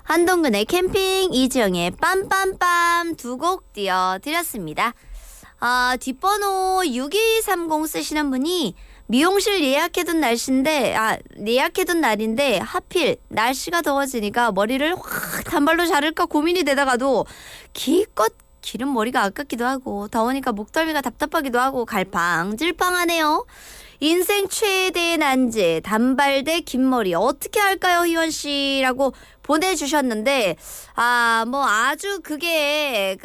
한동근의 캠핑, 이지영의 빰빰빰 두 곡 띄워드렸습니다. 뒷번호 6230 쓰시는 분이 미용실 예약해둔 날인데 하필 날씨가 더워지니까 머리를 확 단발로 자를까 고민이 되다가도 기껏 기른 머리가 아깝기도 하고 더우니까 목덜미가 답답하기도 하고 갈팡질팡하네요. 인생 최대의 난제 단발 대 긴머리 어떻게 할까요 희원씨라고 보내주셨는데 아주 그게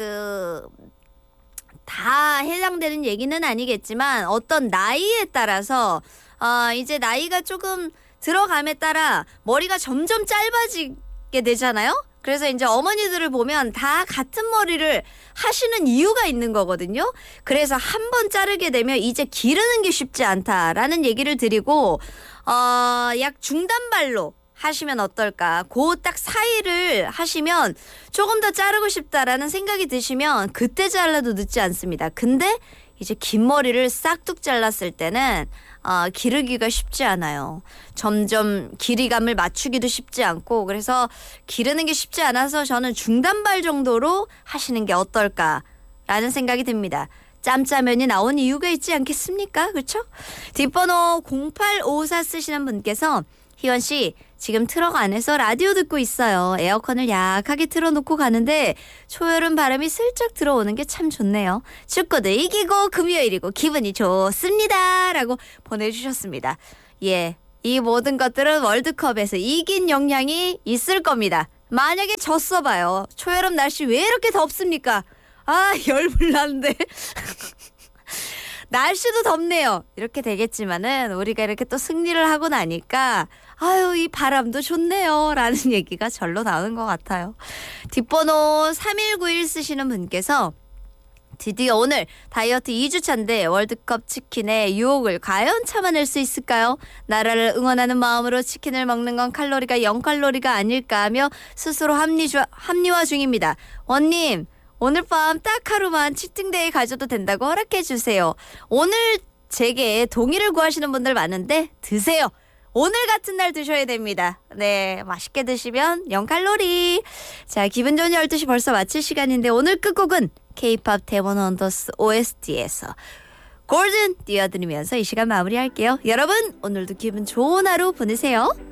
다 해당되는 얘기는 아니겠지만 어떤 나이에 따라서 이제 나이가 조금 들어감에 따라 머리가 점점 짧아지게 되잖아요. 그래서 이제 어머니들을 보면 다 같은 머리를 하시는 이유가 있는 거거든요. 그래서 한 번 자르게 되면 이제 기르는 게 쉽지 않다라는 얘기를 드리고 약 중단발로 하시면 어떨까. 그 딱 사이를 하시면 조금 더 자르고 싶다라는 생각이 드시면 그때 잘라도 늦지 않습니다. 근데 이제 긴 머리를 싹둑 잘랐을 때는 기르기가 쉽지 않아요. 점점 길이감을 맞추기도 쉽지 않고 그래서 기르는 게 쉽지 않아서 저는 중단발 정도로 하시는 게 어떨까라는 생각이 듭니다. 짬짜면이 나온 이유가 있지 않겠습니까? 그렇죠? 뒷번호 0854 쓰시는 분께서 희원씨 지금 트럭 안에서 라디오 듣고 있어요. 에어컨을 약하게 틀어놓고 가는데 초여름 바람이 슬쩍 들어오는 게 참 좋네요. 축구도 이기고 금요일이고 기분이 좋습니다. 라고 보내주셨습니다. 예, 이 모든 것들은 월드컵에서 이긴 영향이 있을 겁니다. 만약에 졌어 봐요. 초여름 날씨 왜 이렇게 덥습니까? 열불 나는데. 날씨도 덥네요. 이렇게 되겠지만은 우리가 이렇게 또 승리를 하고 나니까 이 바람도 좋네요. 라는 얘기가 절로 나오는 것 같아요. 뒷번호 3191 쓰시는 분께서 드디어 오늘 다이어트 2주차인데 월드컵 치킨의 유혹을 과연 참아낼 수 있을까요? 나라를 응원하는 마음으로 치킨을 먹는 건 칼로리가 0칼로리가 아닐까 하며 스스로 합리화 중입니다. 원님 오늘 밤 딱 하루만 치팅데이 가져도 된다고 허락해 주세요. 오늘 제게 동의를 구하시는 분들 많은데 드세요. 오늘 같은 날 드셔야 됩니다. 네, 맛있게 드시면 0칼로리. 자, 기분 좋은 12시 벌써 마칠 시간인데 오늘 끝곡은 K-POP 데몬 언더스 OST에서 골든 띄워드리면서 이 시간 마무리할게요. 여러분 오늘도 기분 좋은 하루 보내세요.